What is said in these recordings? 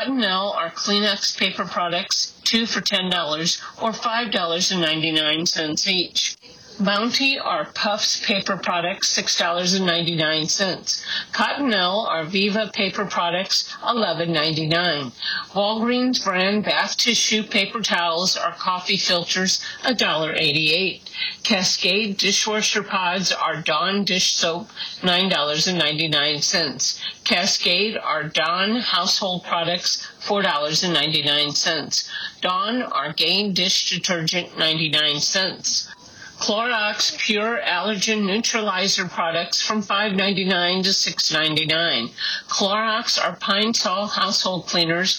Cottonelle are Kleenex paper products, 2 for $10 or $5.99 each. Bounty are Puffs paper products, $6.99. Cottonelle are Viva paper products, $11.99. Walgreens brand bath tissue paper towels are coffee filters, $1.88. Cascade dishwasher pods are Dawn dish soap, $9.99. Cascade are Dawn household products, $4.99. Dawn are Gain dish detergent, 99 cents. Clorox Pure Allergen Neutralizer products from $5.99 to $6.99. Clorox are Pine Sol household cleaners,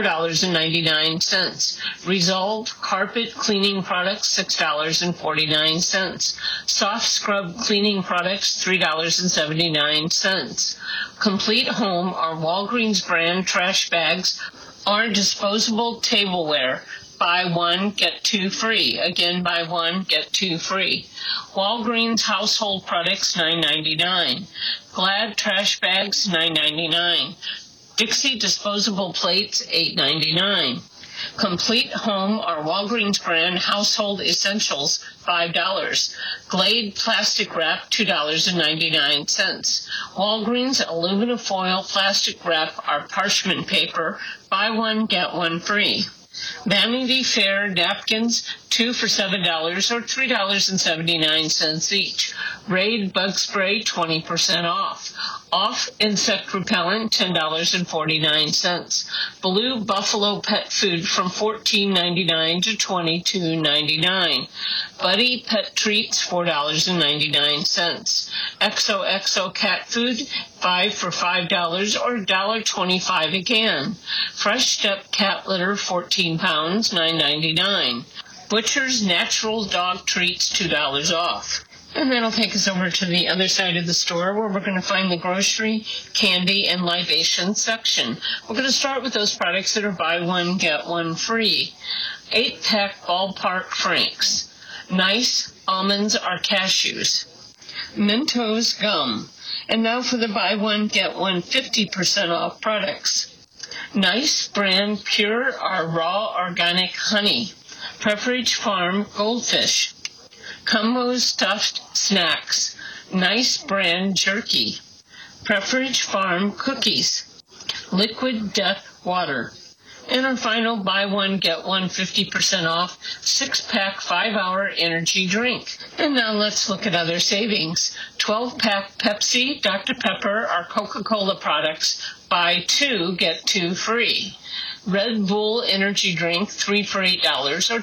$4.99. Resolve carpet cleaning products, $6.49. Soft scrub cleaning products, $3.79. Complete Home are Walgreens brand trash bags or disposable tableware. Buy one, get two free. Again, buy one, get two free. Walgreens household products, $9.99. Glad trash bags, $9.99. Dixie disposable plates, $8.99. Complete Home are Walgreens brand household essentials, $5. Glade plastic wrap, $2.99. Walgreens aluminum foil plastic wrap are parchment paper. Buy one, get one free. Vanity Fair napkins, 2 for $7 or $3.79 each. Raid bug spray, 20% off. Off insect repellent, $10.49. Blue Buffalo pet food from $14.99 to $22.99. Buddy pet treats, $4.99. XOXO cat food, 5 for $5 or $1.25 a can. Fresh Step cat litter, 14 pounds, $9.99. Butcher's Natural Dog Treats, $2 off. And that'll take us over to the other side of the store where we're going to find the grocery, candy, and libation section. We're going to start with those products that are buy one, get one free. 8-pack Ballpark Franks. Nice almonds are cashews. Mentos gum. And now for the buy one, get one 50% off products. Nice brand pure or raw organic honey. Pepperidge Farm goldfish. Cumbo's stuffed snacks. Nice brand jerky. Pepperidge Farm cookies. Liquid Death water. And our final buy one, get one 50% off 6-pack 5-hour energy drink. And now let's look at other savings. 12-pack Pepsi, Dr. Pepper, or Coca-Cola products. Buy 2, get 2 free. Red Bull energy drink, 3 for $8 or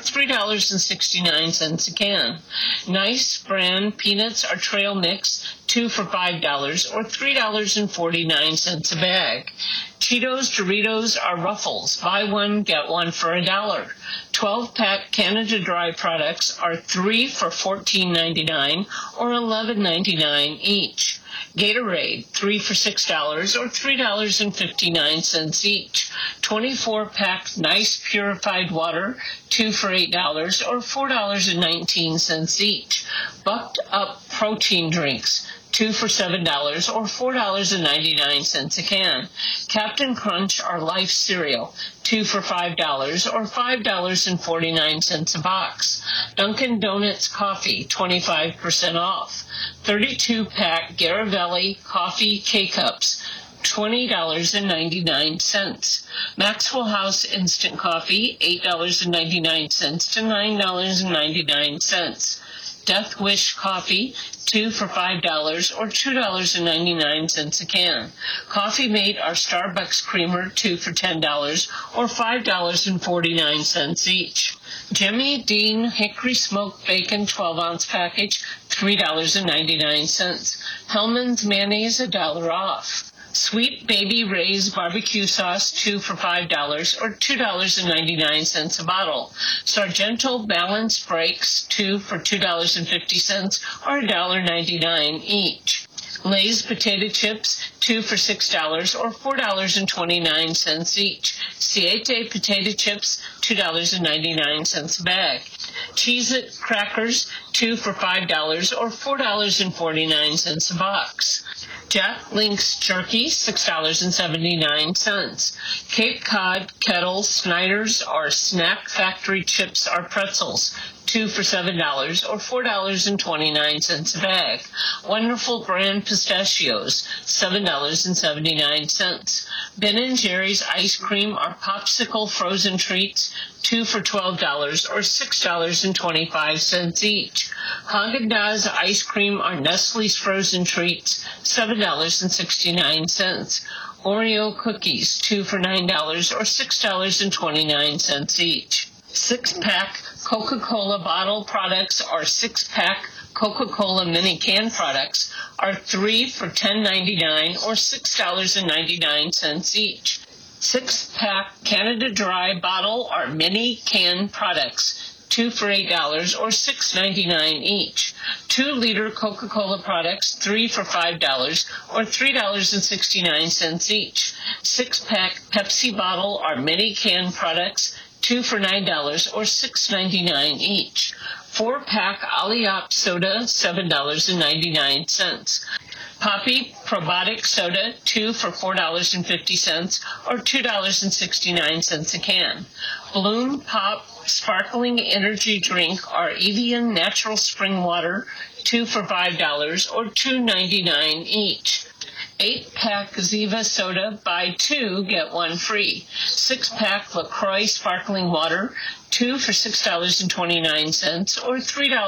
$3.69 a can. Nice brand peanuts or trail mix, 2 for $5 or $3.49 a bag. Cheetos, Doritos, or Ruffles, buy one, get one for $1. 12-pack Canada Dry products are 3 for $14.99 or $11.99 each. Gatorade, 3 for $6 or $3.59 each. 24-pack Nice Purified Water, 2 for $8 or $4.19 each. Bucked Up Protein Drinks, 2 for $7 or $4.99 a can. Captain Crunch or Life Cereal, 2 for $5 or $5.49 a box. Dunkin' Donuts Coffee, 25% off. 32-pack Garavelli Coffee K-Cups, $20.99. Maxwell House Instant Coffee, $8.99 to $9.99. Death Wish Coffee, 2 for $5 or $2.99 a can. Coffee Mate or Starbucks Creamer, 2 for $10 or $5.49 each. Jimmy Dean Hickory Smoked Bacon 12-ounce package, $3.99. Hellman's Mayonnaise, $1 off. Sweet Baby Ray's barbecue sauce, 2 for $5 or $2.99 a bottle. Sargento Balanced Breaks, 2 for $2.50 or $1.99 each. Lay's potato chips, 2 for $6 or $4.29 each. Siete potato chips, $2.99 a bag. Cheez-It crackers, 2 for $5 or $4.49 a box. Jack Link's jerky, $6.79. Cape Cod, Kettle, Snyder's, or Snack Factory chips or pretzels, 2 for $7 or $4.29 a bag. Wonderful Brand pistachios, $7.79. Ben & Jerry's ice cream or popsicle frozen treats, 2 for $12 or $6.25 each. Haagen-Dazs ice cream or Nestle's frozen treats, $7.69. Oreo cookies, 2 for $9 or $6.29 each. 6-pack Coca-Cola bottle products or 6-pack Coca-Cola mini can products are 3 for $10.99 or $6.99 each. 6-pack Canada Dry bottle or mini can products, 2 for $8 or $6.99 each. 2-liter Coca-Cola products, 3 for $5 or $3.69 each. 6-pack Pepsi bottle or mini can products, 2 for $9 or $6.99 each. 4-pack Alliop soda, $7.99. Poppy probiotic soda, 2 for $4.50 or $2.69 a can. Bloom Pop sparkling energy drink or Evian natural spring water, 2 for $5 or $2.99 each. 8-pack Ziva soda, buy 2, get 1 free. 6-pack LaCroix sparkling water, 2 for $6.29 or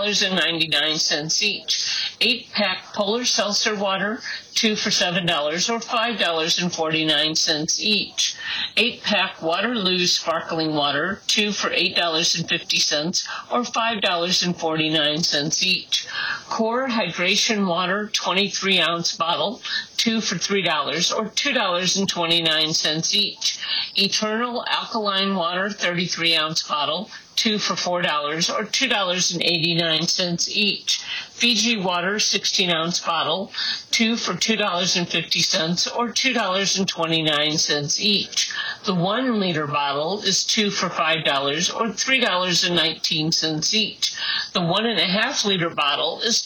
$3.99 each. 8-pack Polar Seltzer water, 2 for $7 or $5.49 each. 8-pack Waterloo sparkling water, 2 for $8.50 or $5.49 each. Core hydration water, 23-ounce bottle, 2 for $3 or $2.29 each. Eternal alkaline water, 33-ounce bottle, 2 for $4 or $2.89 each. Fiji water, 16-ounce bottle, 2 for $2.50 or $2.29 each. The 1-liter bottle is 2 for $5 or $3.19 each. The 1.5-liter bottle is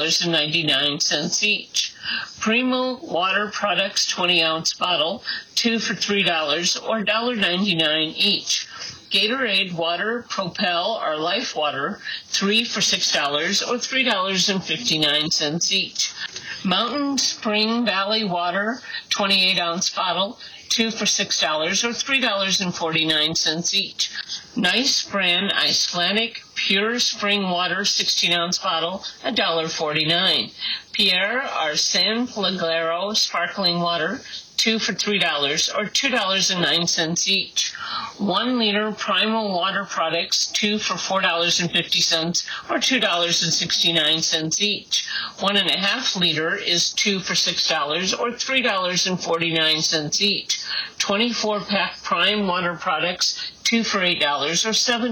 $2.99 each. Primo water products, 20-ounce bottle, 2 for $3 or $1.99 each. Gatorade water, Propel, or Life water, 3 for $6 or $3.59 each. Mountain Spring Valley water, 28-ounce bottle, 2 for $6 or $3.49 each. Nice Brand Icelandic Pure Spring Water, 16-ounce bottle, $1.49. Pierre or San Pellegrino Sparkling Water, 2 for $3 or $2.09 each. 1-liter Primal Water Products, 2 for $4.50 or $2.69 each. 1.5-liter is 2 for $6 or $3.49 each. 24-pack Prime Water Products, 2 for $8 or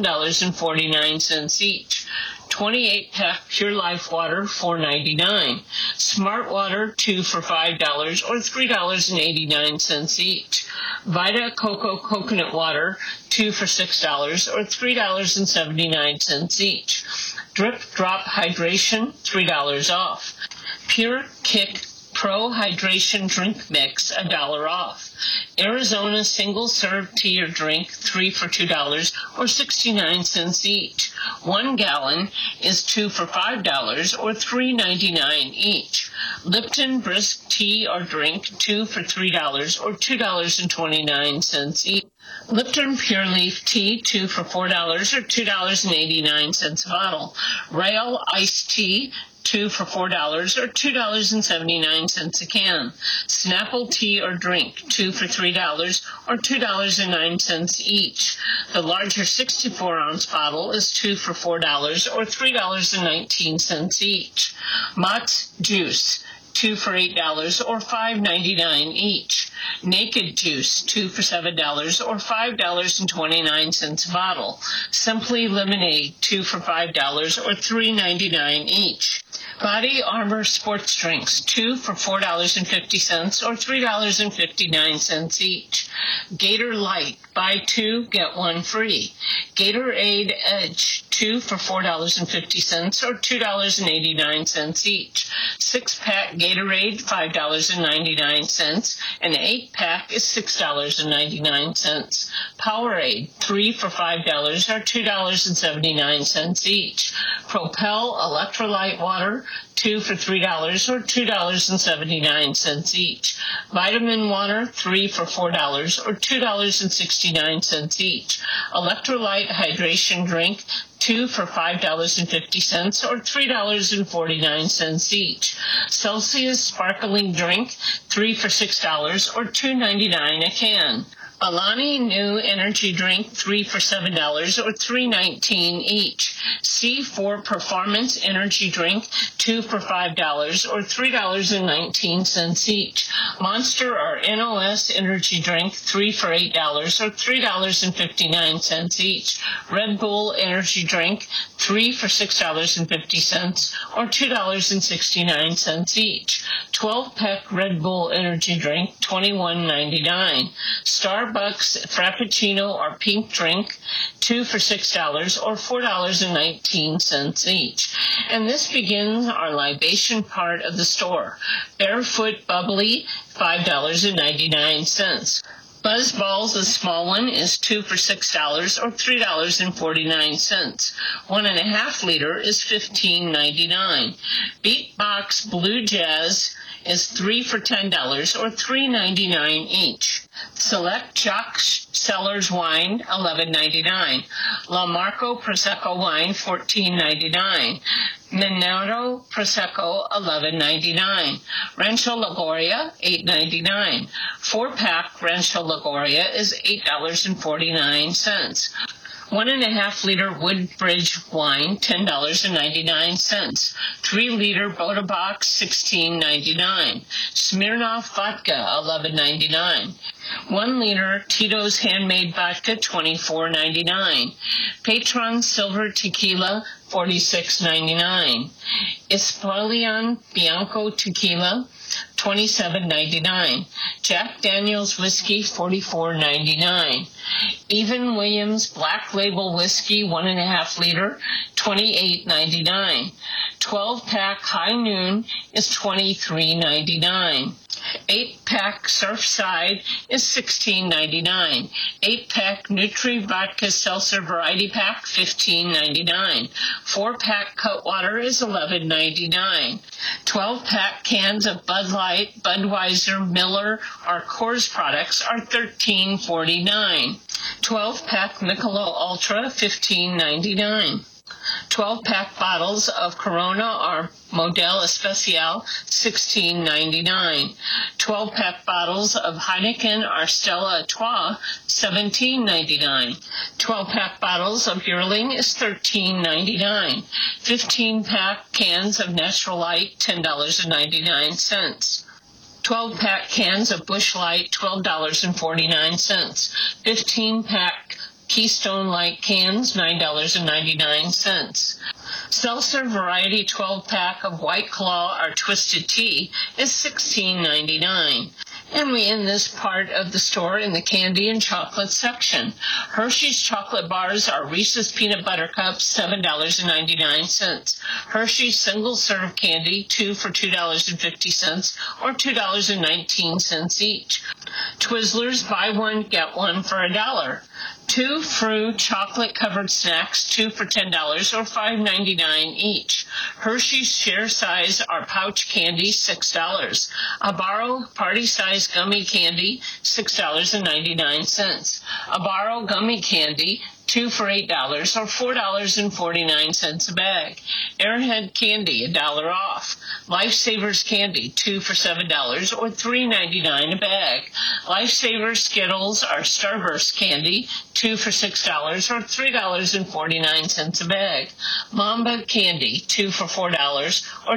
$7.49 each. 28-pack Pure Life Water, $4.99. Smart Water, 2 for $5 or $3.89 each. Vita Coco Coconut Water, 2 for $6 or $3.79 each. Drip Drop Hydration, $3 off. Pure Kick Pro Hydration Drink Mix, $1 off. Arizona Single Serve Tea or Drink, 3 for $2 or 69 each. 1 gallon is 2 for $5 or $3.99 each. Lipton Brisk Tea or Drink, 2 for $3 or $2.29 each. Lipton Pure Leaf Tea, 2 for $4 or $2.89 a bottle. Rail Iced Tea, 2 for $4 or $2.79 a can. Snapple Tea or Drink, 2 for $3 or $2.09 each. The larger 64-ounce bottle is 2 for $4 or $3.19 each. Mott's Juice, 2 for $8 or $5.99 each. Naked Juice, 2 for $7 or $5.29 a bottle. Simply Lemonade, 2 for $5 or $3.99 each. Body Armor Sports Drinks, 2 for $4.50 or $3.59 each. Gator Light, buy 2, get 1 free. Gatorade Edge, 2 for $4.50 or $2.89 each. 6-pack Gatorade, $5.99. An 8-pack is $6.99. Powerade, 3 for $5 or $2.79 each. Propel Electrolyte Water, 2 for $3 or $2.79 each. Vitamin Water, 3 for $4 or $2.69 each. Electrolyte Hydration Drink, 2 for $5.50 or $3.49 each. Celsius Sparkling Drink, 3 for $6 or $2.99 a can. Alani Nu Energy Drink, 3 for $7 or $3.19 each. C4 Performance Energy Drink, 2 for $5 or $3.19 each. Monster or NOS Energy Drink, 3 for $8 or $3.59 each. Red Bull Energy Drink, 3 for $6.50 or $2.69 each. 12-pack Red Bull Energy Drink, $21.99. Starbucks Frappuccino or Pink Drink, 2 for $6 or $4.19 each. And this begins our libation part of the store. Barefoot Bubbly, $5.99. Buzz Balls, the small one, is 2 for $6 or $3.49. 1.5 liter is $15.99. Beatbox Blue Jazz is 3 for $10 or $3.99 each. Select Jock Cellars Wine, $11.99. La Marco Prosecco Wine, $14.99. Minato Prosecco, $11.99. Rancho Liguria, $8.99. 4-pack Rancho Liguria is $8.49. 1.5 liter Woodbridge wine, $10.99. 3 liter Boda Box, $16.99. Smirnoff vodka, $11.99. 1 liter Tito's Handmade Vodka, $24.99. Patron Silver Tequila, $46.99. Espolòn Bianco Tequila, $27.99. Jack Daniel's Whiskey, $44.99. Even Williams Black Label Whiskey, 1.5 liter, $28.99. 12-pack High Noon is $23.99. 8-pack Surfside is $16.99. 8-pack Nutri Vodka Seltzer Variety Pack, $15.99. 4-pack Cutwater is $11.99. 12-pack cans of Bud Light, Budweiser, Miller, or Coors products are $13.49. 12-pack Michelob Ultra, $15.99. 12-pack bottles of Corona or Modelo Especial, $16.99. 12-pack bottles of Heineken or Stella Artois, $17.99. 12-pack bottles of Yearling is $13.99. 15-pack cans of Natural Light, $10.99. 12-pack cans of Busch Light, $12.49. 15-pack Keystone Light cans, $9.99. Seltzer Variety 12-pack of White Claw or Twisted Tea is $16.99. And we end this part of the store in the candy and chocolate section. Hershey's chocolate bars are Reese's Peanut Butter Cups, $7.99. Hershey's single serve candy, 2 for $2.50 or $2.19 each. Twizzlers, buy one, get one for $1. 2 Fruit chocolate covered snacks, 2 for $10 or $5.99 each. Hershey's share size or pouch candy, $6. Abaro party size gummy candy, $6.99. Abaro gummy candy, 2 for $8 or $4.49 a bag. Airhead candy, $1 off. Lifesavers candy, 2 for $7 or $3.99 a bag. Lifesavers Skittles or Starburst candy, 2 for $6 or $3.49 a bag. Mamba candy, 2 for $4 or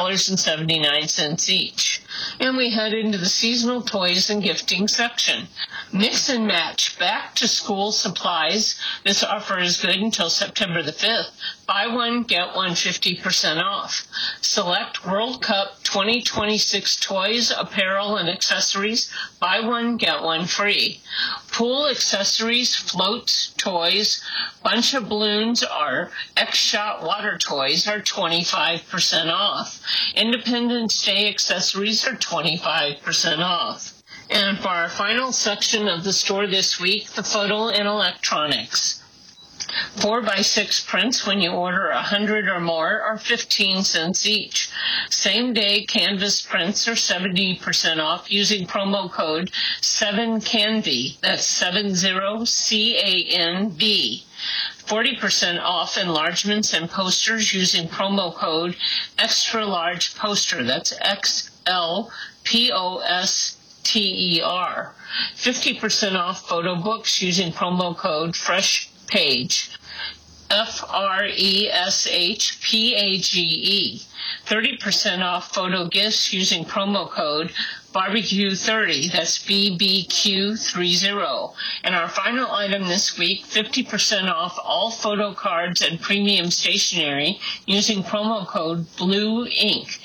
$2.79 each. And we head into the seasonal toys and gifting section. Mix and match back to school supplies. This offer is good until September the 5th. Buy one, get one 50% off. Select World Cup 2026 toys, apparel, and accessories. Buy one, get one free. Pool accessories, floats, toys, bunch of balloons, or X-Shot water toys are 25% off. Independence Day accessories are 25% off. And for our final section of the store this week, the photo and electronics. 4x6 prints when you order 100 or more are 15 cents each. Same-day canvas prints are 70% off using promo code 7CANVY. That's 70CANV. 40% off enlargements and posters using promo code extra large poster. That's XLPOSTER. 50% off photo books using promo code FRESHPAGE. FRESHPAGE. 30% off photo gifts using promo code BBQ30. That's BBQ30. And our final item this week, 50% off all photo cards and premium stationery using promo code BLUE INK.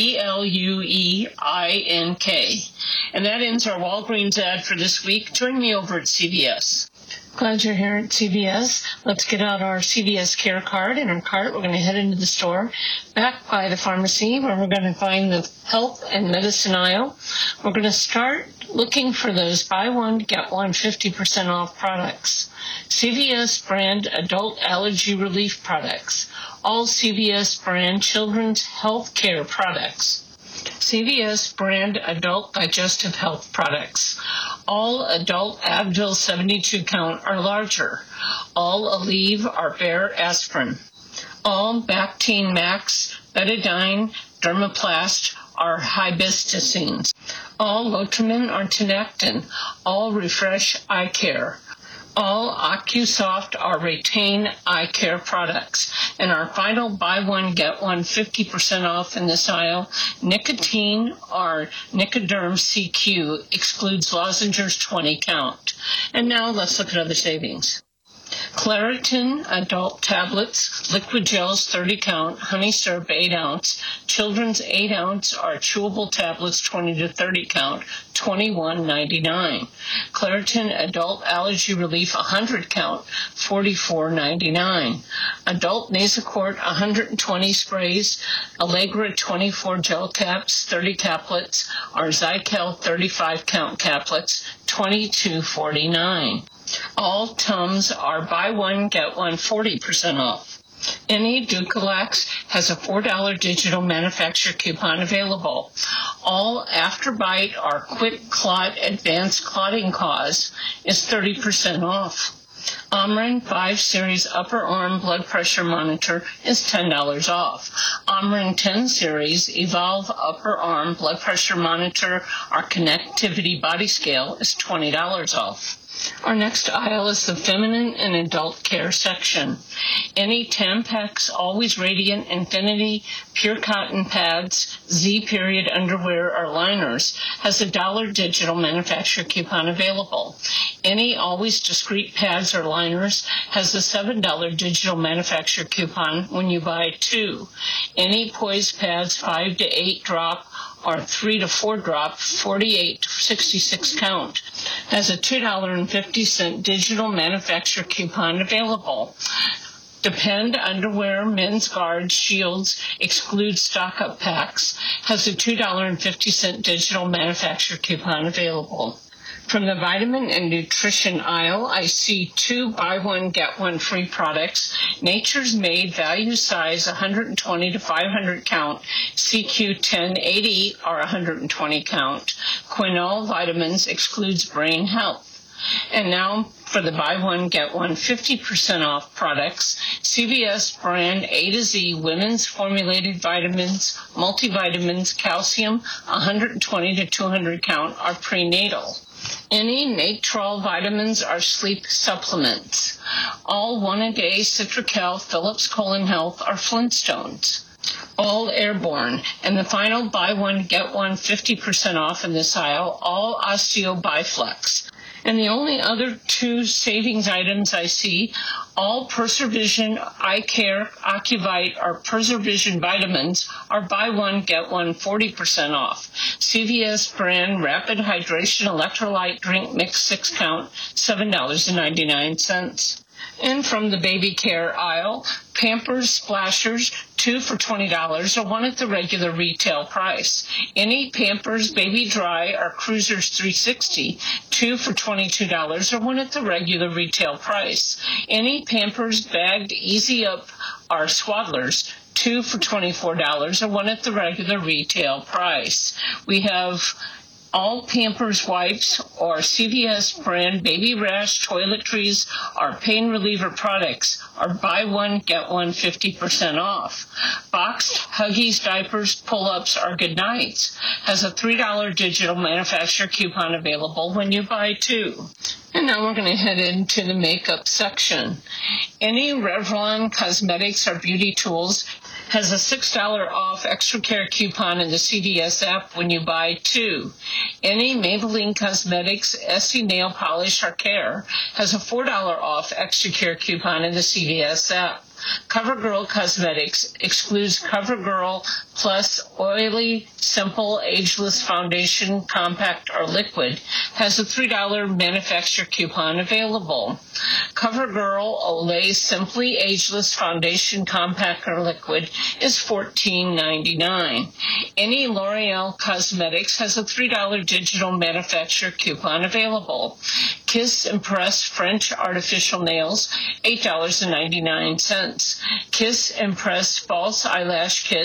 BLUEINK. And that ends our Walgreens ad for this week. Join me over at CVS. Glad you're here at CVS. Let's get out our CVS Care card and our cart. We're going to head into the store, back by the pharmacy, where we're going to find the health and medicine aisle. We're going to start looking for those buy one, get one 50% off products. CVS brand adult allergy relief products. All CVS brand children's health care products. CVS brand adult digestive health products. All adult Advil 72 count are larger. All Aleve are bare aspirin. All Bactine Max, Betadine, Dermaplast are hibiscusines. All Lotrimin are Tinectin. All Refresh Eye Care. All OcuSoft are Retain Eye Care products. And our final buy one, get one 50% off in this aisle, Nicotine or Nicoderm CQ excludes lozenges 20 count. And now let's look at other savings. Claritin adult tablets, liquid gels 30 count, honey syrup 8 ounce, children's 8 ounce are chewable tablets 20 to 30 count, $21.99. Claritin adult allergy relief 100 count, $44.99. Adult Nasacort 120 sprays, Allegra 24 gel caps 30 caplets, or Zykel 35 count caplets, $22.49. All Tums are buy one, get one 40% off. Any Ducalax has a $4 digital manufacturer coupon available. All Afterbite or Quick Clot Advanced Clotting Cause is 30% off. Omron 5 Series Upper Arm Blood Pressure Monitor is $10 off. Omron 10 Series Evolve Upper Arm Blood Pressure Monitor or Connectivity Body Scale is $20 off. Our next aisle is the feminine and adult care section. Any Tampax Always Radiant Infinity Pure Cotton Pads, Z-period underwear or liners has a $1 digital manufacturer coupon available. Any Always Discreet pads or liners has a $7 digital manufacturer coupon when you buy 2. Any Poise pads 5 to 8 drop or 3 to 4 drop, 48 to 66 count, has a $2.50 digital manufacturer coupon available. Depend Underwear Men's Guard Shields exclude stock-up packs, has a $2.50 digital manufacturer coupon available. From the vitamin and nutrition aisle, I see 2 buy one, get one free products. Nature's Made value size 120 to 500 count, CQ 1080 or 120 count. Quinol vitamins excludes brain health. And now for the buy one, get one 50% off products. CVS brand A to Z women's formulated vitamins, multivitamins, calcium, 120 to 200 count are prenatal. Any Natrol vitamins are sleep supplements. All one-a-day Citracal, Philips Colon Health are Flintstones. All Airborne. And the final buy one, get one 50% off in this aisle, all Osteo Biflex. And the only other two savings items I see, all PreserVision Eye Care Ocuvite or PreserVision vitamins are buy one, get one 40% off. CVS brand Rapid Hydration Electrolyte Drink Mix 6 count, $7.99. And from the baby care aisle, Pampers Splashers, 2 for $20 or 1 at the regular retail price. Any Pampers Baby Dry or Cruisers 360, 2 for $22 or 1 at the regular retail price. Any Pampers Bagged Easy Up or Swaddlers, 2 for $24 or 1 at the regular retail price. We have all Pampers wipes or CVS brand baby rash toiletries or pain reliever products are buy one, get one 50% off. Boxed Huggies diapers, pull-ups, or Goodnights has a $3 digital manufacturer coupon available when you buy 2. And now we're going to head into the makeup section. Any Revlon Cosmetics or Beauty Tools has a $6 off extra care coupon in the CVS app when you buy 2. Any Maybelline Cosmetics Essie Nail Polish or Care has a $4 off extra care coupon in the CVS app. CoverGirl Cosmetics excludes CoverGirl Plus Oily Simple Ageless Foundation Compact or Liquid has a $3 manufacturer coupon available. CoverGirl Olay Simply Ageless Foundation Compact or Liquid is $14.99. Any L'Oreal Cosmetics has a $3 digital manufacturer coupon available. Kiss Impress French Artificial Nails, $8.99. Kiss Impress False Eyelash Kit,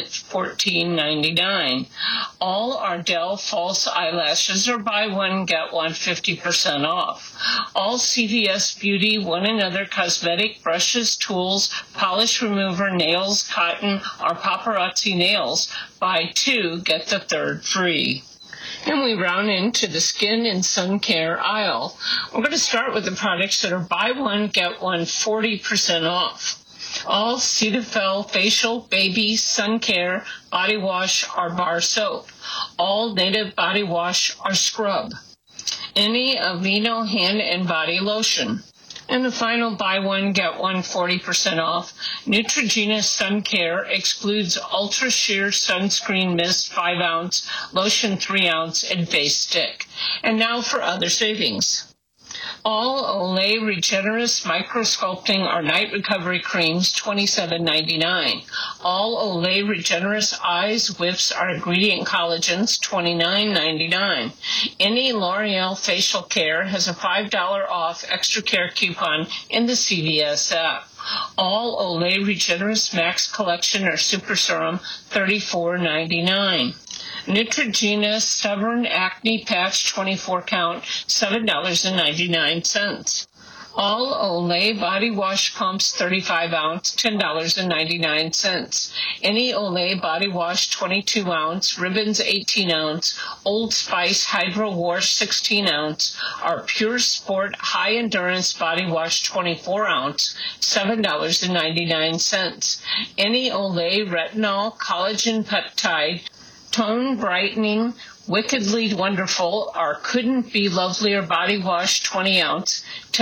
$14.99. All Ardell False Eyelashes are buy one, get one 50% off. All CVS Beauty One Another Cosmetic Brushes, Tools, Polish Remover, Nails, Cotton, or Paparazzi Nails, buy 2, get the 3rd free. And we round into the skin and sun care aisle. We're going to start with the products that are buy one, get one 40% off. All Cetaphil Facial, Baby, Sun Care, Body Wash, or Bar Soap. All Native Body Wash or Scrub. Any Aveeno Hand and Body Lotion. And the final buy one, get one 40% off. Neutrogena Sun Care excludes Ultra Sheer Sunscreen Mist 5 ounce, Lotion 3 ounce, and Face Stick. And now for other savings. All Olay Regenerist Micro-Sculpting or Night Recovery Creams, $27.99. All Olay Regenerist Eyes, Whips, or Ingredient Collagens, $29.99. Any L'Oreal Facial Care has a $5 off extra care coupon in the CVS app. All Olay Regenerist Max Collection or Super Serum, $34.99. Neutrogena Stubborn Acne Patch 24 count, $7.99. All Olay Body Wash Pumps 35 ounce, $10.99. Any Olay Body Wash 22 ounce, Ribbons 18 ounce, Old Spice Hydro Wash 16 ounce, or Pure Sport High Endurance Body Wash 24 ounce, $7.99. Any Olay Retinol Collagen Peptide Tone Brightening Wickedly Wonderful or Couldn't Be Lovelier Body Wash 20 ounce,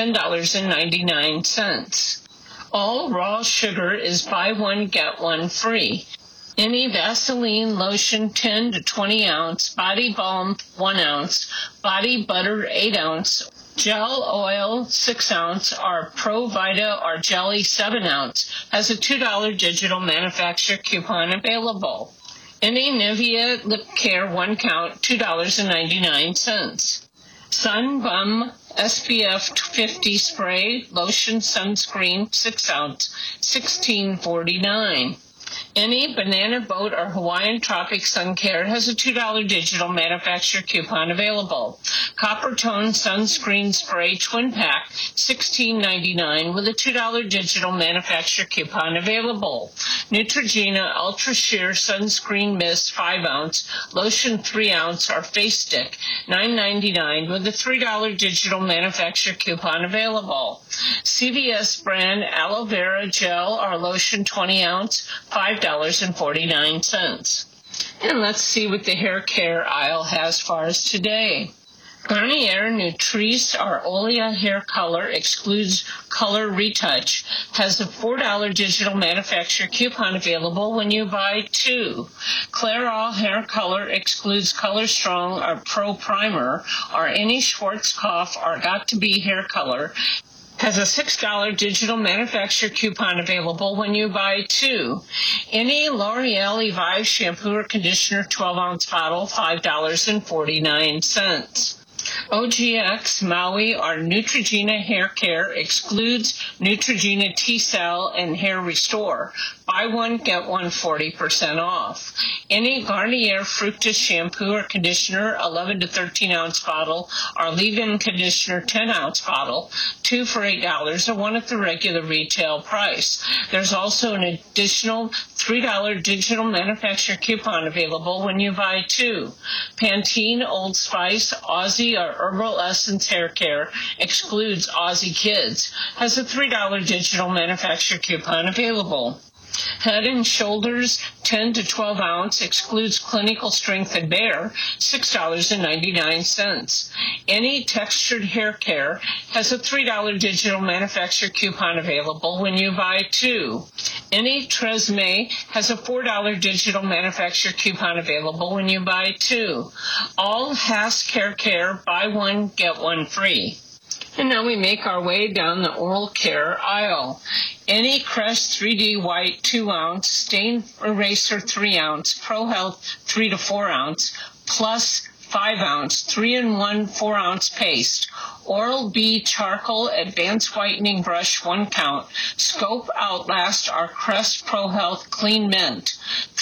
$10.99. All raw sugar is buy one, get one free. Any Vaseline Lotion 10 to 20 ounce, Body Balm 1 ounce, Body Butter 8 ounce, Gel Oil 6 ounce, or Pro Vita or Jelly 7 ounce has a $2 digital manufacturer coupon available. Any Nivea Lip Care 1 count, $2.99. Sun Bum SPF 50 Spray Lotion Sunscreen 6 ounce, $16.49. Any Banana Boat or Hawaiian Tropic Sun Care has a $2 digital manufacturer coupon available. Copper Tone Sunscreen Spray Twin Pack, $16.99 with a $2 digital manufacturer coupon available. Neutrogena Ultra Sheer Sunscreen Mist 5 ounce, Lotion 3 ounce, or Face Stick, $9.99 with a $3 digital manufacturer coupon available. CVS brand Aloe Vera Gel or Lotion 20 ounce, $5.49. And let's see what the hair care aisle has for us today. Garnier Nutrice or Olia hair color excludes color retouch. Has a $4 digital manufacturer coupon available when you buy 2. Clairol hair color excludes Color Strong or Pro Primer or any Schwarzkopf or Got to Be hair color. Has a $6 digital manufacturer coupon available when you buy 2. Any L'Oreal Evive shampoo or conditioner 12-ounce bottle, $5.49. OGX, Maui, or Neutrogena Hair Care excludes Neutrogena T-Cell and Hair Restore. Buy one, get one 40% off. Any Garnier Fructis shampoo or conditioner, 11 to 13-ounce bottle, or leave-in conditioner, 10-ounce bottle, 2 for $8, or 1 at the regular retail price. There's also an additional $3 digital manufacturer coupon available when you buy 2. Pantene, Old Spice, Aussie, or Herbal Essence Hair Care excludes Aussie Kids. Has a $3 digital manufacturer coupon available. Head and Shoulders 10 to 12 ounce excludes Clinical Strength and Bare, $6.99. Any Textured Hair Care has a $3 digital manufacturer coupon available when you buy 2. Any Tresemme has a $4 digital manufacturer coupon available when you buy 2. All Hask Hair Care, buy one, get one free. And now we make our way down the oral care aisle. Any Crest 3D White 2-ounce, Stain Eraser 3-ounce, Pro Health 3 to 4-ounce, plus 5-ounce, 3-in-1 4-ounce paste, Oral-B Charcoal Advanced Whitening Brush 1 count, Scope Outlast or Crest Pro Health Clean Mint,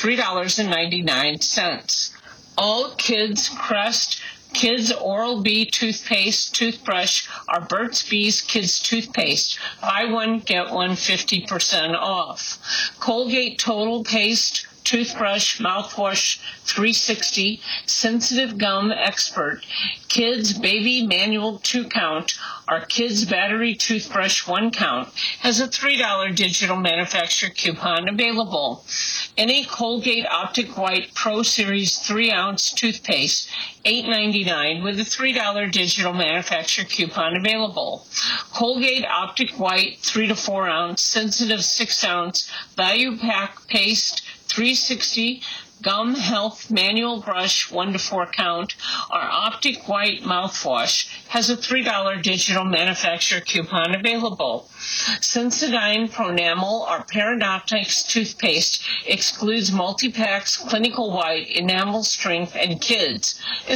$3.99. All Kids Crest Kids Oral-B toothpaste, toothbrush, or Burt's Bees Kids toothpaste. Buy one, get one 50% off. Colgate Total Paste, toothbrush, mouthwash, 360, sensitive gum expert, Kids Baby Manual 2 count, or Kids Battery Toothbrush 1 count, has a $3 digital manufacturer coupon available. Any Colgate Optic White Pro Series 3-ounce toothpaste, $8.99 with a $3 digital manufacturer coupon available. Colgate Optic White 3 to 4 ounce sensitive 6-ounce value pack paste, 360, Gum Health Manual Brush 1 to 4 count, or Optic White mouthwash has a $3 digital manufacturer coupon available. Sensodyne Pronamel or Parodontics toothpaste excludes multi-packs, Clinical White, Enamel Strength, and Kids is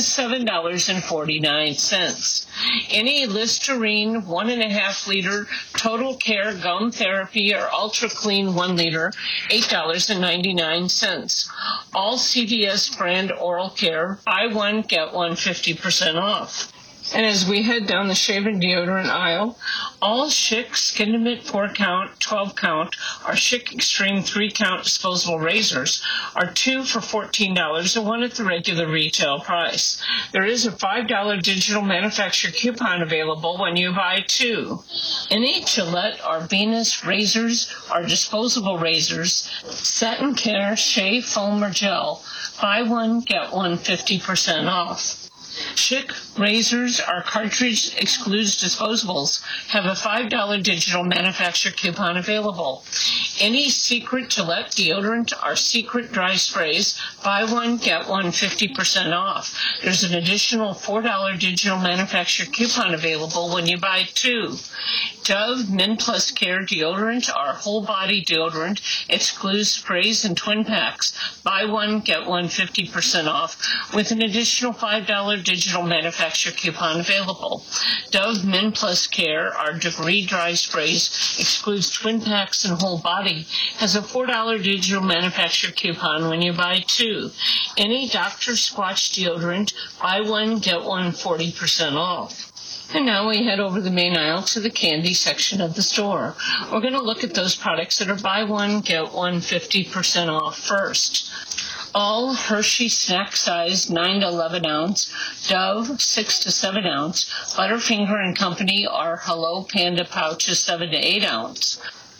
$7.49. Any Listerine 1.5 liter Total Care Gum Therapy or Ultra Clean 1 liter, $8.99. All CVS brand oral care, buy one, get one 50% off. And as we head down the shave-in deodorant aisle, all Schick Skin to Mitt 4 count, 12 count, or Schick Extreme 3 count disposable razors are 2 for $14 and 1 at the regular retail price. There is a $5 digital manufacturer coupon available when you buy 2. Any Gillette or Venus razors or disposable razors, Satin Care, Shea Foam or Gel, buy one, get one 50% off. Schick razors or cartridge excludes disposables have a $5 digital manufacturer coupon available. Any Secret Gillette deodorant or Secret dry sprays, buy one, get one 50% off. There's an additional $4 digital manufacturer coupon available when you buy 2. Dove Men Plus Care deodorant or whole body deodorant excludes sprays and twin packs. Buy one, get one 50% off with an additional $5 digital manufacturer coupon available. Dove Men Plus Care or Degree dry sprays excludes twin packs and whole body has a $4 digital manufacturer coupon when you buy 2. Any Dr. Squatch deodorant, buy one, get one 40% off. And now we head over the main aisle to the candy section of the store. We're going to look at those products that are buy one, get one 50% off first. All Hershey snack size 9 to 11 ounce, Dove 6 to 7 ounce, Butterfinger and Company or Hello Panda pouches 7 to 8 ounce.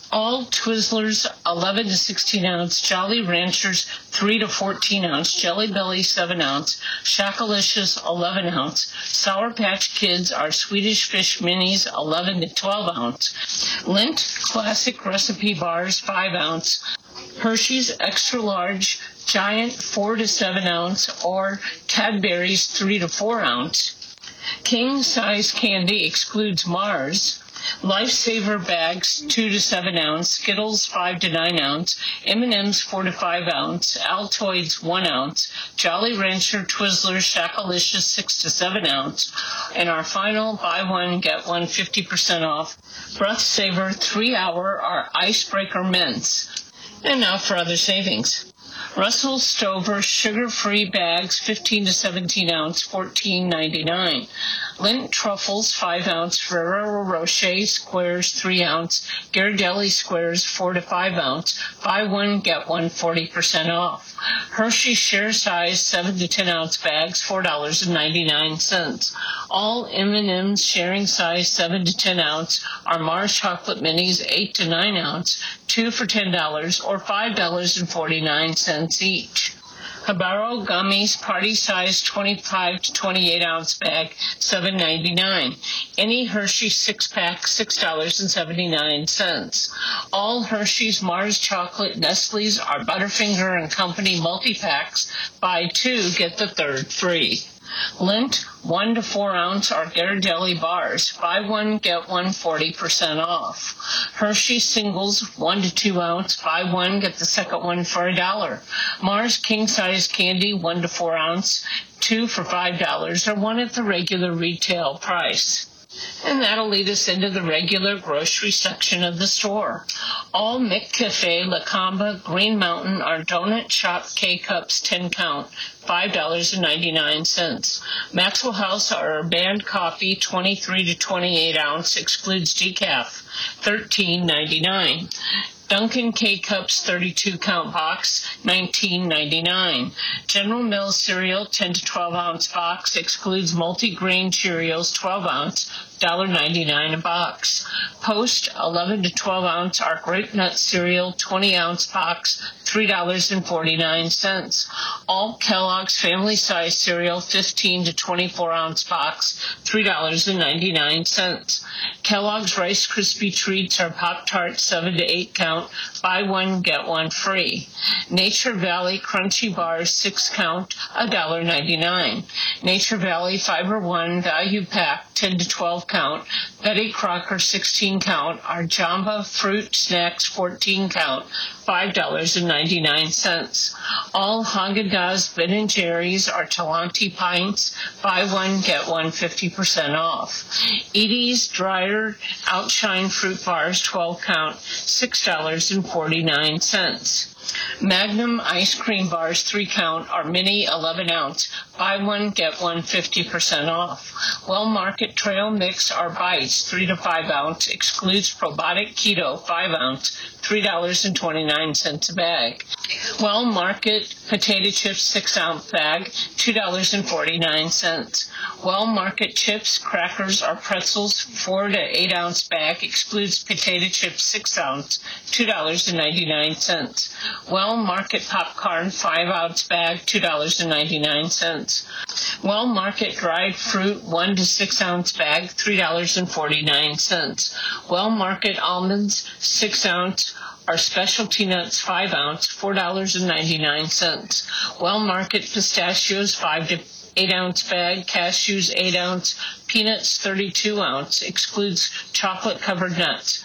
All Twizzlers 11 to 16 ounce, Jolly Ranchers 3 to 14 ounce, Jelly Belly 7 ounce, Shakalicious 11 ounce, Sour Patch Kids are Swedish Fish Minis 11 to 12 ounce, Lindt Classic Recipe Bars 5 ounce, Hershey's Extra Large Giant 4 to 7 ounce, or Cadbury's 3 to 4 ounce. King size candy excludes Mars. Lifesaver bags 2 to 7 ounce, Skittles 5 to 9 ounce, M&M's 4 to 5 ounce, Altoids 1 ounce, Jolly Rancher Twizzlers Shakalicious 6 to 7 ounce, and our final buy one get one 50% off Breath Saver 3-hour or Icebreaker mints. And now for other savings. Russell Stover sugar-free bags 15 to 17 ounce, $14.99. Lindt Truffles 5 ounce, Ferrero Rocher squares 3 ounce, Ghirardelli squares 4 to 5 ounce. Buy one get one 40% off. Hershey share size 7 to 10 ounce bags $4.99. All M&M's sharing size 7 to 10 ounce are Mars chocolate minis 8 to 9 ounce, 2 for $10 or $5.49 each. Habaro gummies, party size 25 to 28 ounce bag, $7.99. Any Hershey 6-pack, $6.79. All Hershey's Mars chocolate Nestle's are Butterfinger and Company multi-packs. Buy 2, get the third free. Lindt 1 to 4 ounce are Ghirardelli bars. Buy one, get one 40% off. Hershey singles 1 to 2 ounce. Buy one, get the second one for $1. Mars king size candy 1 to 4 ounce, 2 for $5 or 1 at the regular retail price. And that'll lead us into the regular grocery section of the store. All McCafe, La Comba, Green Mountain are donut shop K-Cups 10 count, $5.99. Maxwell House are Band Coffee 23 to 28 ounce, excludes decaf, $13.99. Dunkin' K-Cups 32 count box, $19.99. General Mills cereal 10 to 12 ounce box, excludes multi-grain Cheerios 12 ounce, $1.99 a box. Post 11 to 12 ounce are Grape Nut cereal 20 ounce box, $3.49. All Kellogg's family size cereal 15 to 24 ounce box, $3.99. Kellogg's Rice Krispie treats are Pop-Tarts 7 to 8 count, buy one get one free. Nature Valley Crunchy Bars 6 count, $1.99. Nature Valley Fiber One Value Pack 10 to 12 count, Betty Crocker 16 count are Jamba Fruit Snacks 14 count, $5.99. All Haagen-Dazs Ben & Jerry's are Talenti pints, buy one get one 50% off. Edie's Dryer Outshine Fruit Bars 12 count, $6.49. Magnum ice cream bars 3 count are mini 11 ounce. Buy one, get one 50% off. Well Market Trail Mix are bites 3 to 5 ounce, excludes probiotic keto 5 ounce, $3.29 a bag. Well Market potato chips 6 ounce bag, $2.49. Well Market chips, crackers, or pretzels 4 to 8 ounce bag, excludes potato chips 6 ounce, $2.99. Well Market popcorn 5 ounce bag, $2.99. Well Market dried fruit 1 to 6 ounce bag, $3.49. Well Market almonds 6 ounce are Specialty Nuts 5 ounce, $4.99. Well Market pistachios 5 to 8 ounce bag, cashews 8 ounce, peanuts 32 ounce, excludes chocolate covered nuts,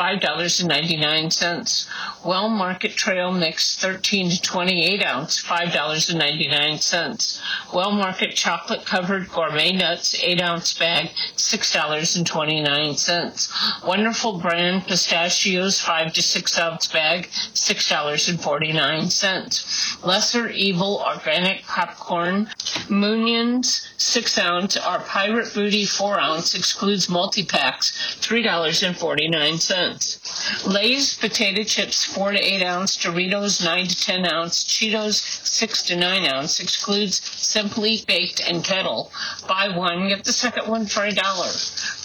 $5.99. Well Market Trail Mix 13 to 28 ounce, $5.99. Well Market Chocolate Covered Gourmet Nuts 8 ounce bag, $6.29. Wonderful Brand Pistachios 5 to 6 ounce bag, $6.49. Lesser Evil Organic Popcorn Moonions 6 ounce are Pirate Booty 4 ounce, excludes multi-packs, $3.49. Lay's potato chips 4 to 8 ounce, Doritos 9 to 10 ounce, Cheetos 6 to 9 ounce, excludes Simply Baked and Kettle. Buy one, get the second one for $1.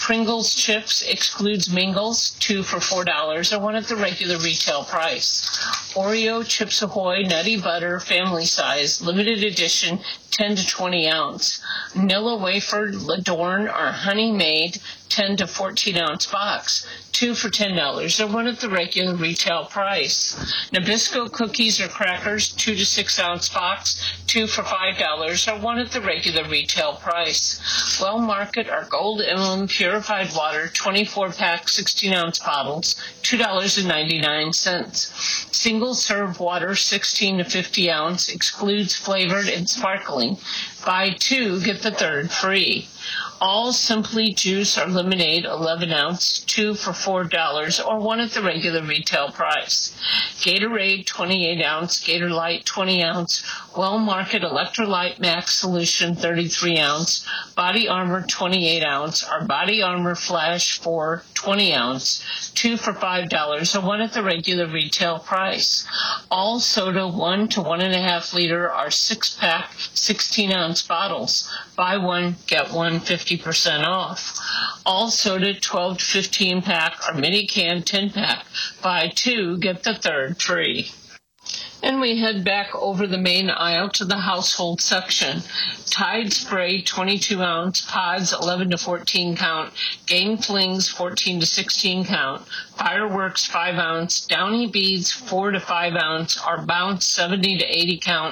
Pringles chips excludes Mingles, 2 for $4, or 1 at the regular retail price. Oreo Chips Ahoy Nutty Butter Family Size, limited edition, 10 to 20 ounce. Nilla Wafer L'Adorn or Honey Made, 10 to 14 ounce box, 2 for $10, or 1 at the regular retail price. Nabisco cookies or crackers, 2 to 6 ounce box, 2 for $5, or 1 at the regular retail price. Well Market or Gold Emblem purified water, 24 pack, 16 ounce bottles, $2.99. Single serve water, 16 to 50 ounce, excludes flavored and sparkling. Buy 2, get the 3rd free. All Simply Juice or Lemonade, 11 ounce, 2 for $4, or 1 at the regular retail price. Gatorade, 28 ounce, Gator Light, 20 ounce, Well Market Electrolyte Max Solution, 33 ounce, Body Armor, 28 ounce, or Body Armor Flash 4, 20 ounce, 2 for $5, or 1 at the regular retail price. All soda, 1 to 1.5 liter, or 6-pack, 16 ounce bottles. Buy 1, get 1, 50% off. All soda, 12 to 15 pack, or mini can 10 pack. Buy 2, get the 3rd free. And we head back over the main aisle to the household section. Tide Spray 22 ounce, Pods 11 to 14 count, Gain Flings 14 to 16 count, Fireworks 5 ounce, Downy Beads 4 to 5 ounce, or Bounce 70 to 80 count,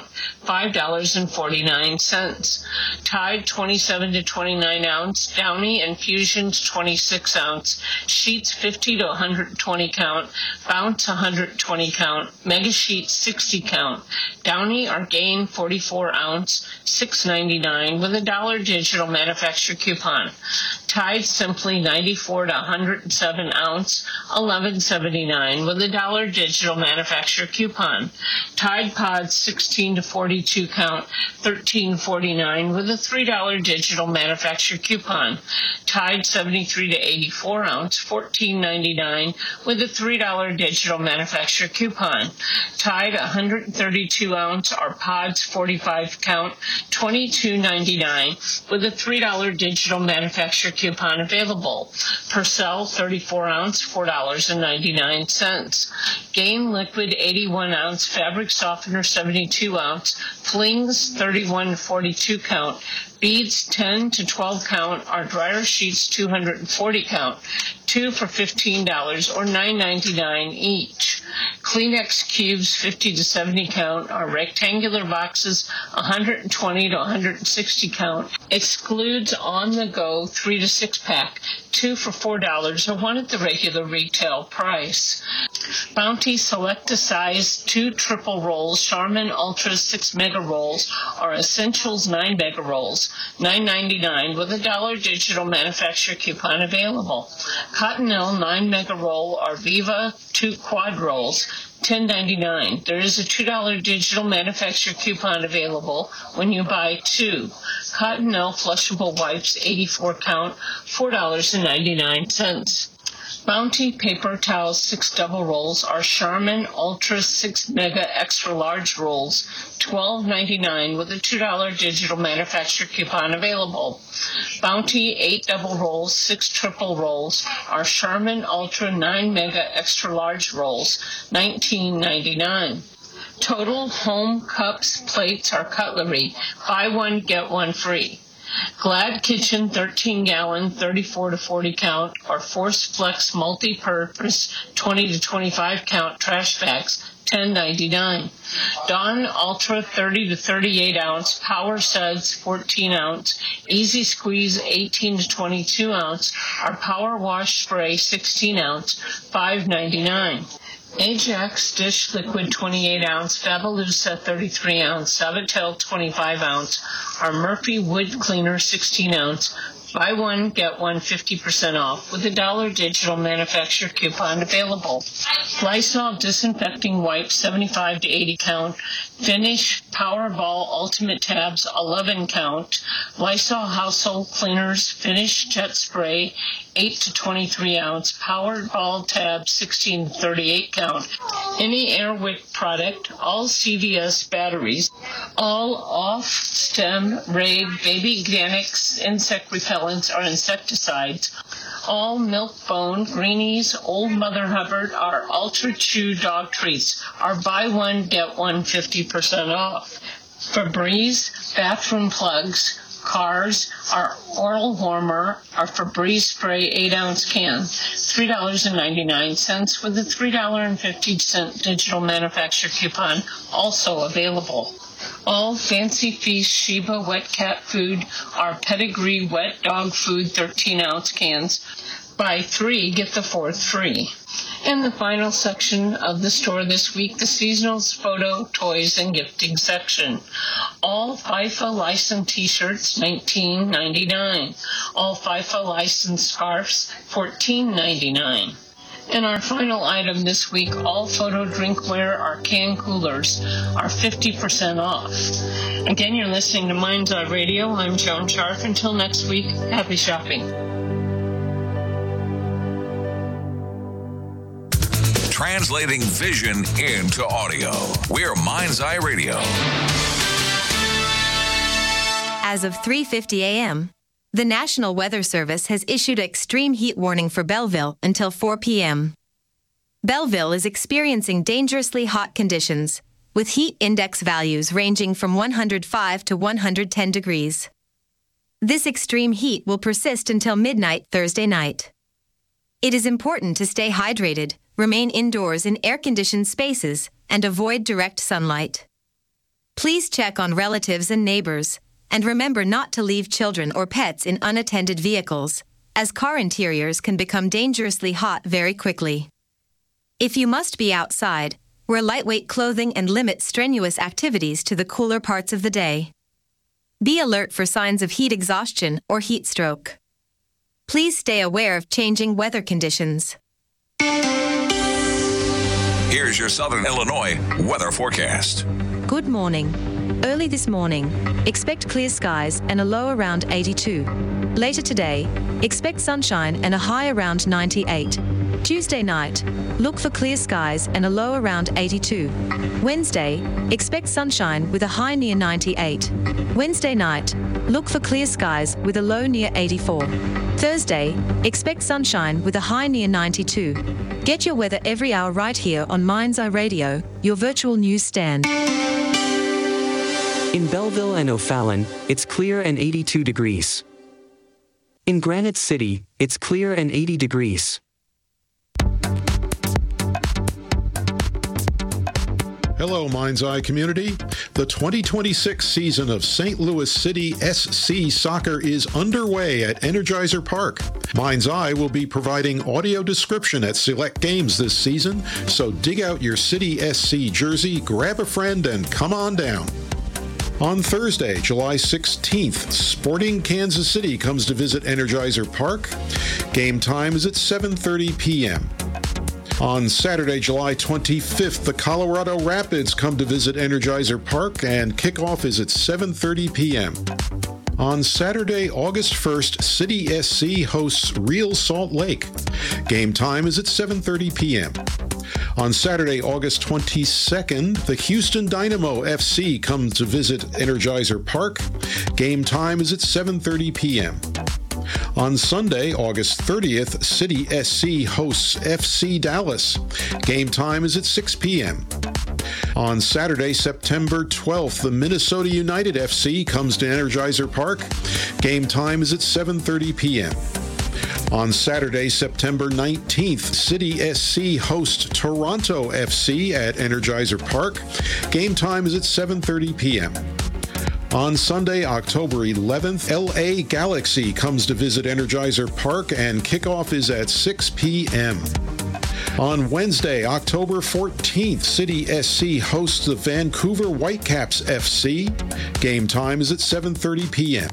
$5.49. Tide 27 to 29 ounce, Downy Infusions 26 ounce, Sheets 50 to 120 count, Bounce 120 count, Mega Sheets 60 count, Downy or Gain 44 ounce, $6.99 with a $1 digital manufacturer coupon. Tide Simply 94 to 107 ounce, $11.79 with a $1 digital manufacturer coupon. Tide Pods 16 to 42 count, $13.49 with a $3 digital manufacturer coupon. Tide 73 to 84 ounce, $14.99 with a $3 digital manufacturer coupon. Tide 132 ounce or Pods 45 count, $22.99 with a $3 digital manufacturer coupon available. Purcell 34 ounce, $4.99. Gain Liquid 81 ounce, Fabric Softener 72 ounce, Flings 31 to 42 count, Beads 10 to 12 count, or Dryer Sheets 240 count, 2 for $15 or $9.99 each. Kleenex Cubes 50 to 70 count, or rectangular boxes 120 to 160 count, excludes On the Go 3 to 6 pack, 2 for $4 or 1 at the regular retail price. Bounty Select a Size 2 triple rolls, Charmin Ultra 6 mega rolls, or Essentials 9 mega rolls, $9.99 with a $1 digital manufacturer coupon available. Cottonelle 9 mega roll or Viva 2 quad rolls, $10.99. There is a $2 digital manufacturer coupon available when you buy 2. Cottonelle flushable wipes 84 count, $4.99. Bounty Paper Towels 6 double rolls or Charmin Ultra 6 Mega Extra Large rolls, $12.99 with a $2 digital manufacturer coupon available. Bounty 8 double rolls, 6 triple rolls or Charmin Ultra 9 Mega Extra Large rolls, $19.99. Total Home Cups, Plates, or Cutlery, buy 1, get 1 free. Glad Kitchen 13-gallon, 34 to 40 count, or Force Flex multi-purpose 20 to 25 count trash bags, $10.99. Dawn Ultra 30 to 38 ounce, Power Suds 14 ounce, Easy Squeeze 18 to 22 ounce, or Power Wash Spray 16 ounce, $5.99. Ajax Dish Liquid 28 ounce, Fabulosa 33 ounce, Sabatel 25 ounce, or Murphy Wood Cleaner 16 ounce. Buy 1, get 1 50% off with a $1 digital manufacturer coupon available. Lysol Disinfecting Wipes 75 to 80 count, Finish Powerball Ultimate Tabs 11 count, Lysol Household Cleaners Finish Jet Spray 8 to 23 ounce, Powerball Tab 16 to 38 count, any Airwick product, all CVS batteries, all off-stem Raid Baby Organics insect repellents or insecticides, All Milk-Bone, Greenies, Old Mother Hubbard, our Ultra Chew dog treats are buy one, get one 50% off. Febreze bathroom plugs, Cars, our oral warmer, our Febreze spray 8-ounce can, $3.99 with a $3.50 digital manufacturer coupon also available. All Fancy Feast Sheba wet cat food, our Pedigree wet dog food 13-ounce cans, buy 3, get the 4th free. In the final section of the store this week, the seasonals, photo, toys, and gifting section. All FIFA licensed t-shirts, $19.99. All FIFA licensed scarves, $14.99. And our final item this week, all photo drinkware, our can coolers, are 50% off. Again, you're listening to Mind's Eye Radio. I'm Joan Sharf. Until next week, happy shopping. Translating vision into audio. We're Mind's Eye Radio. As of 3:50 a.m., the National Weather Service has issued an extreme heat warning for Belleville until 4 p.m. Belleville is experiencing dangerously hot conditions, with heat index values ranging from 105 to 110 degrees. This extreme heat will persist until midnight Thursday night. It is important to stay hydrated, remain indoors in air-conditioned spaces, and avoid direct sunlight. Please check on relatives and neighbors, and remember not to leave children or pets in unattended vehicles, as car interiors can become dangerously hot very quickly. If you must be outside, wear lightweight clothing and limit strenuous activities to the cooler parts of the day. Be alert for signs of heat exhaustion or heat stroke. Please stay aware of changing weather conditions. Here's your Southern Illinois weather forecast. Good morning. Early this morning, expect clear skies and a low around 82. Later today, expect sunshine and a high around 98. Tuesday night, look for clear skies and a low around 82. Wednesday, expect sunshine with a high near 98. Wednesday night, look for clear skies with a low near 84. Thursday, expect sunshine with a high near 92. Get your weather every hour right here on Mind's Eye Radio, your virtual news stand. In Belleville and O'Fallon, it's clear and 82 degrees. In Granite City, it's clear and 80 degrees. Hello, Mind's Eye community. The 2026 season of St. Louis City SC Soccer is underway at Energizer Park. Mind's Eye will be providing audio description at select games this season, so dig out your City SC jersey, grab a friend, and come on down. On Thursday, July 16th, Sporting Kansas City comes to visit Energizer Park. Game time is at 7:30 p.m. On Saturday, July 25th, the Colorado Rapids come to visit Energizer Park, and kickoff is at 7:30 p.m. On Saturday, August 1st, City SC hosts Real Salt Lake. Game time is at 7:30 p.m. On Saturday, August 22nd, the Houston Dynamo FC comes to visit Energizer Park. Game time is at 7:30 p.m. On Sunday, August 30th, City SC hosts FC Dallas. Game time is at 6 p.m. On Saturday, September 12th, the Minnesota United FC comes to Energizer Park. Game time is at 7:30 p.m. On Saturday, September 19th, City SC hosts Toronto FC at Energizer Park. Game time is at 7:30 p.m. On Sunday, October 11th, LA Galaxy comes to visit Energizer Park, and kickoff is at 6 p.m. On Wednesday, October 14th, City SC hosts the Vancouver Whitecaps FC. Game time is at 7:30 p.m.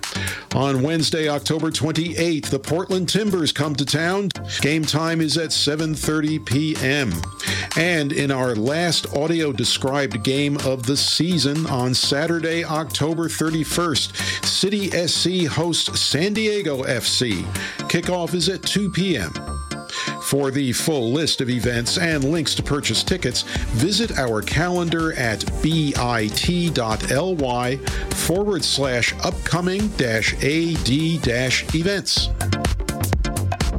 On Wednesday, October 28th, the Portland Timbers come to town. Game time is at 7:30 p.m. And in our last audio-described game of the season, on Saturday, October 31st, City SC hosts San Diego FC. Kickoff is at 2 p.m. For the full list of events and links to purchase tickets, visit our calendar at bit.ly/upcoming-ad-events.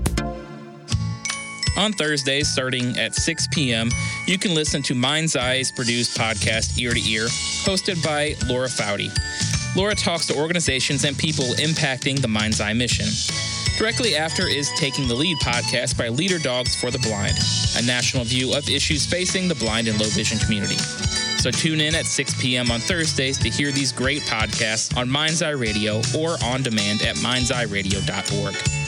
On Thursdays, starting at 6 p.m., you can listen to Mind's Eye's produced podcast, Ear to Ear, hosted by Laura Foudy. Laura talks to organizations and people impacting the Mind's Eye mission. Directly after is Taking the Lead podcast by Leader Dogs for the Blind, a national view of issues facing the blind and low vision community. So tune in at 6 p.m. on Thursdays to hear these great podcasts on Mind's Eye Radio or on demand at mindseyeradio.org.